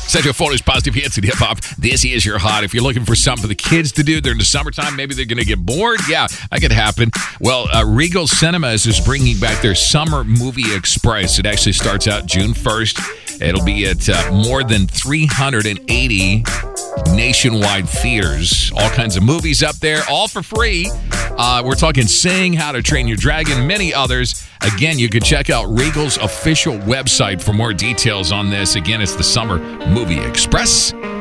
Central Florida's positive hits and hip-hop. This is your hot. If you're looking for something for the kids to do during the summertime, maybe they're going to get bored. Yeah, that could happen. Well, Regal Cinemas is bringing back their Summer Movie Express. It actually starts out June 1st. It'll be at more than 380 nationwide theaters. All kinds of movies up there, all for free. We're talking Sing, How to Train Your Dragon, many others. Again, you can check out Regal's official website for more details on this. Again, it's the Summer Movie Express.